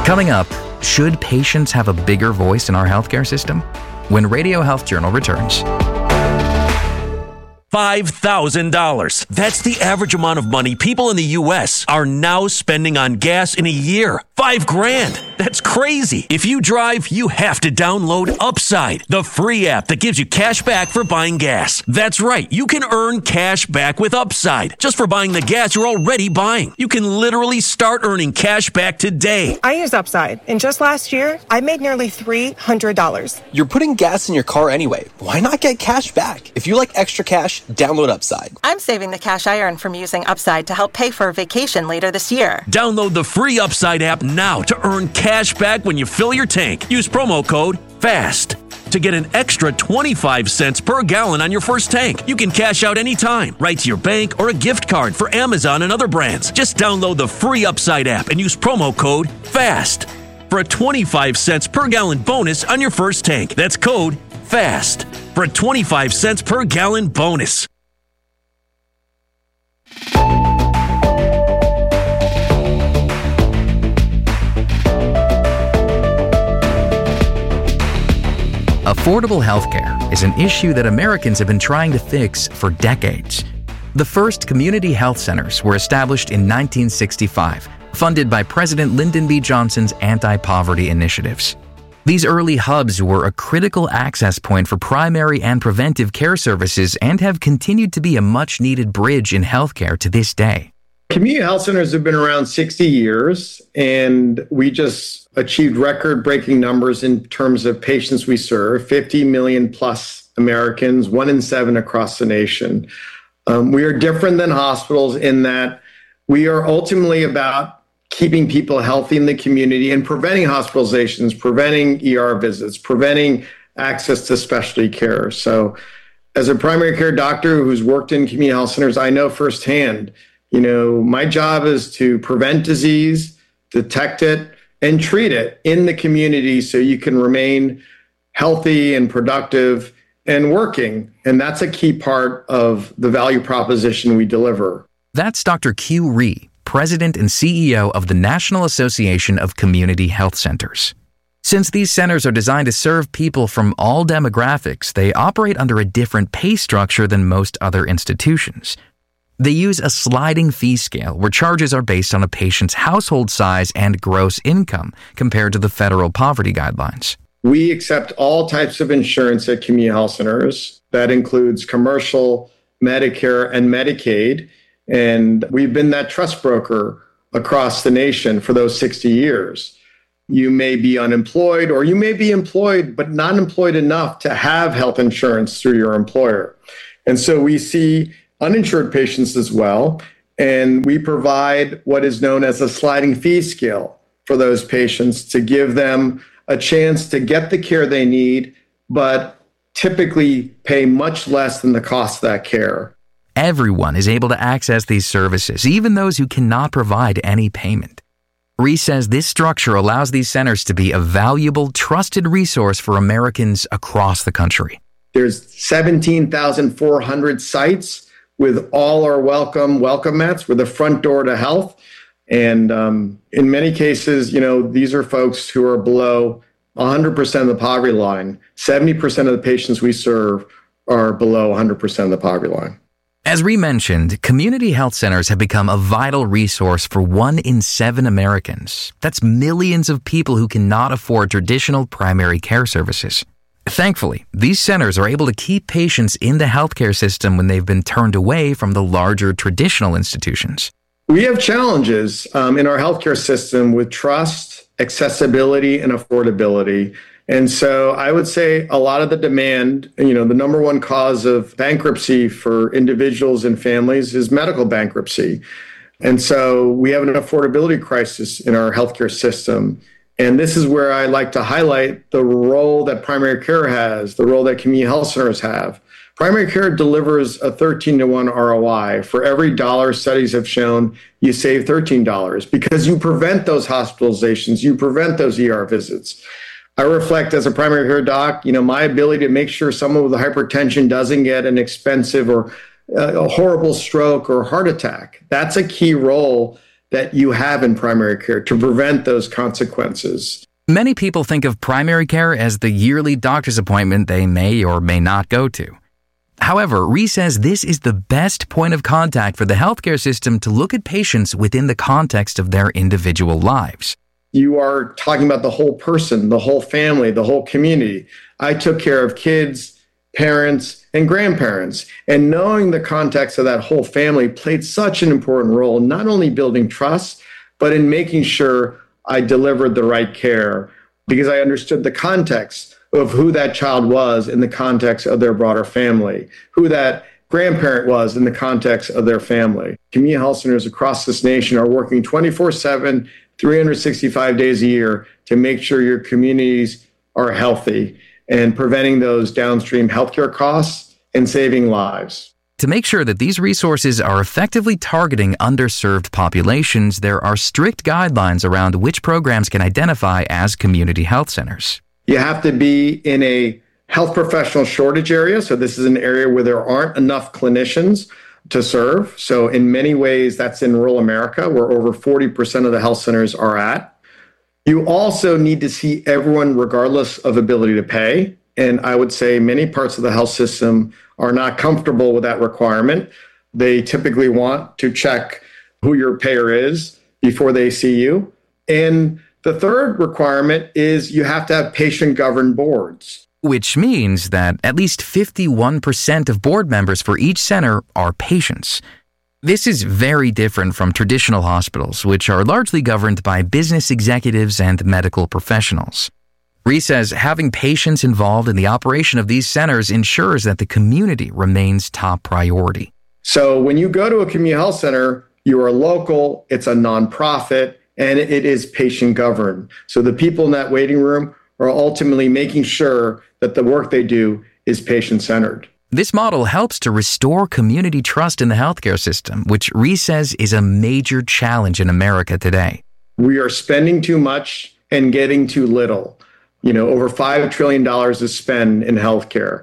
Coming up, should patients have a bigger voice in our healthcare system? When Radio Health Journal returns. $5,000. That's the average amount of money people in the U.S. are now spending on gas in a year. $5,000. That's crazy. If you drive, you have to download Upside, the free app that gives you cash back for buying gas. That's right. You can earn cash back with Upside just for buying the gas you're already buying. You can literally start earning cash back today. I use Upside, and just last year, I made nearly $300. You're putting gas in your car anyway. Why not get cash back? If you like extra cash, download Upside. I'm saving the cash I earn from using Upside to help pay for a vacation later this year. Download the free Upside app now to earn cash back when you fill your tank. Use promo code FAST to get an extra 25 cents per gallon on your first tank. You can cash out anytime, right to your bank or a gift card for Amazon and other brands. Just download the free Upside app and use promo code FAST for a 25 cents per gallon bonus on your first tank. That's code FAST for a 25 cents per gallon bonus. Affordable healthcare is an issue that Americans have been trying to fix for decades. The first community health centers were established in 1965, funded by President Lyndon B. Johnson's anti-poverty initiatives. These early hubs were a critical access point for primary and preventive care services and have continued to be a much-needed bridge in healthcare to this day. Community health centers have been around 60 years, and we just achieved record-breaking numbers in terms of patients we serve, 50 million plus Americans, 1 in 7 across the nation. We are different than hospitals in that we are ultimately about keeping people healthy in the community and preventing hospitalizations, preventing ER visits, preventing access to specialty care. So as a primary care doctor who's worked in community health centers, I know firsthand, my job is to prevent disease, detect it, and treat it in the community so you can remain healthy and productive and working. And that's a key part of the value proposition we deliver. That's Dr. Q Rhee, President and CEO of the National Association of Community Health Centers. Since these centers are designed to serve people from all demographics, they operate under a different pay structure than most other institutions. They use a sliding fee scale where charges are based on a patient's household size and gross income compared to the federal poverty guidelines. We accept all types of insurance at community health centers. That includes commercial, Medicare, and Medicaid. And we've been that trust broker across the nation for those 60 years. You may be unemployed, or you may be employed, but not employed enough to have health insurance through your employer. And so we see uninsured patients as well. And we provide what is known as a sliding fee scale for those patients to give them a chance to get the care they need, but typically pay much less than the cost of that care. Everyone is able to access these services, even those who cannot provide any payment. Rhee says this structure allows these centers to be a valuable, trusted resource for Americans across the country. There's 17,400 sites with all our welcome mats. We're the front door to health. And in many cases, these are folks who are below 100% of the poverty line. 70% of the patients we serve are below 100% of the poverty line. As Rhee mentioned, community health centers have become a vital resource for 1 in 7 Americans. That's millions of people who cannot afford traditional primary care services. Thankfully, these centers are able to keep patients in the healthcare system when they've been turned away from the larger traditional institutions. We have challenges in our healthcare system with trust, accessibility, and affordability. And so I would say a lot of the demand, the number one cause of bankruptcy for individuals and families is medical bankruptcy. And so we have an affordability crisis in our healthcare system. And this is where I like to highlight the role that primary care has, the role that community health centers have. Primary care delivers a 13-to-1 ROI. For every dollar, studies have shown you save $13 because you prevent those hospitalizations, you prevent those ER visits. I reflect as a primary care doc, my ability to make sure someone with hypertension doesn't get an expensive or a horrible stroke or heart attack. That's a key role that you have in primary care to prevent those consequences. Many people think of primary care as the yearly doctor's appointment they may or may not go to. However, Reese says this is the best point of contact for the healthcare system to look at patients within the context of their individual lives. You are talking about the whole person, the whole family, the whole community. I took care of kids, parents, and grandparents. And knowing the context of that whole family played such an important role, not only building trust, but in making sure I delivered the right care because I understood the context of who that child was in the context of their broader family, who that grandparent was in the context of their family. Community health centers across this nation are working 24/7, 365 days a year to make sure your communities are healthy and preventing those downstream healthcare costs and saving lives. To make sure that these resources are effectively targeting underserved populations, there are strict guidelines around which programs can identify as community health centers. You have to be in a health professional shortage area. So this is an area where there aren't enough clinicians to serve. So in many ways, that's in rural America, where over 40% of the health centers are at. You also need to see everyone regardless of ability to pay. And I would say many parts of the health system are not comfortable with that requirement. They typically want to check who your payer is before they see you. And the third requirement is you have to have patient-governed boards. Which means that at least 51% of board members for each center are patients. This is very different from traditional hospitals, which are largely governed by business executives and medical professionals. Reese says having patients involved in the operation of these centers ensures that the community remains top priority. So when you go to a community health center, you are local, it's a nonprofit, and it is patient-governed. So the people in that waiting room are ultimately making sure that the work they do is patient-centered. This model helps to restore community trust in the healthcare system, which Reese says is a major challenge in America today. We are spending too much and getting too little. Over $5 trillion is spent in healthcare.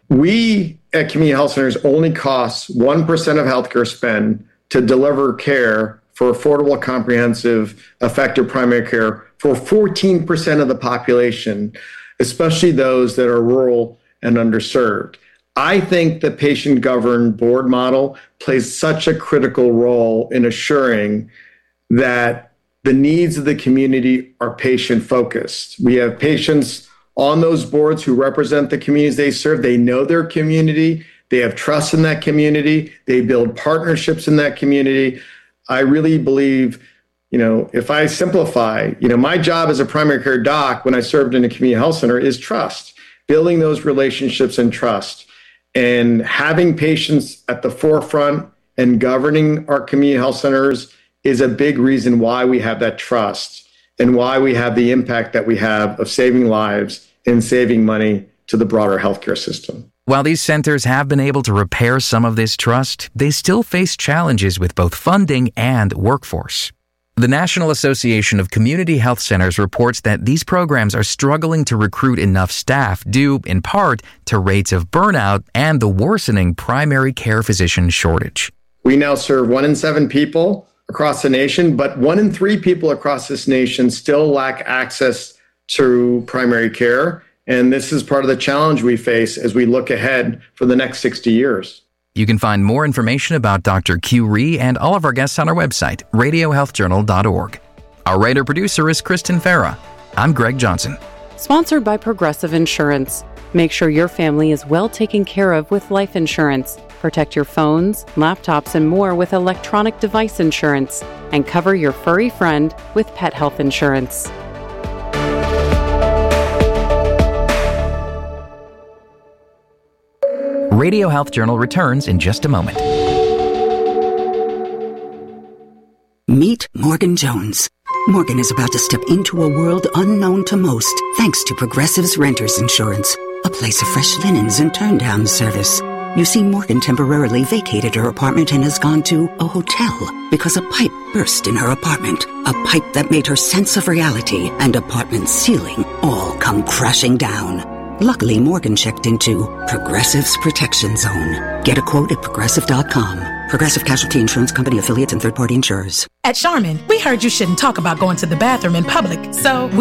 We at community health centers only cost 1% of healthcare spend to deliver care for affordable, comprehensive, effective primary care for 14% of the population, especially those that are rural and underserved. I think the patient-governed board model plays such a critical role in assuring that the needs of the community are patient-focused. We have patients on those boards who represent the communities they serve. They know their community. They have trust in that community. They build partnerships in that community. I really believe, if I simplify, my job as a primary care doc when I served in a community health center is trust, building those relationships and trust, and having patients at the forefront and governing our community health centers is a big reason why we have that trust and why we have the impact that we have of saving lives and saving money to the broader healthcare system. While these centers have been able to repair some of this trust, they still face challenges with both funding and workforce. The National Association of Community Health Centers reports that these programs are struggling to recruit enough staff due, in part, to rates of burnout and the worsening primary care physician shortage. We now serve 1 in 7 people across the nation, but 1 in 3 people across this nation still lack access to primary care. And this is part of the challenge we face as we look ahead for the next 60 years. You can find more information about Dr. Q Rhee and all of our guests on our website, radiohealthjournal.org. Our writer-producer is Kristen Farah. I'm Greg Johnson. Sponsored by Progressive Insurance. Make sure your family is well taken care of with life insurance. Protect your phones, laptops, and more with electronic device insurance. And cover your furry friend with pet health insurance. Radio Health Journal returns in just a moment. Meet Morgan Jones. Morgan is about to step into a world unknown to most, thanks to Progressive's Renters Insurance, a place of fresh linens and turn-down service. You see, Morgan temporarily vacated her apartment and has gone to a hotel because a pipe burst in her apartment. A pipe that made her sense of reality and apartment ceiling all come crashing down. Luckily, Morgan checked into Progressive's Protection Zone. Get a quote at Progressive.com. Progressive Casualty Insurance Company affiliates and third-party insurers. At Charmin, we heard you shouldn't talk about going to the bathroom in public, so